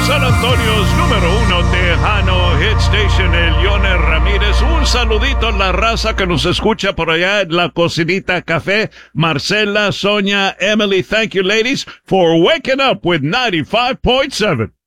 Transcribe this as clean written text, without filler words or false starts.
San Antonio's número 1 tejano hit station, el Yone Ramírez. Un saludito a la raza que nos escucha por allá en la cocinita café. Marcela, Sonia, Emily, thank you ladies for waking up with 95.7.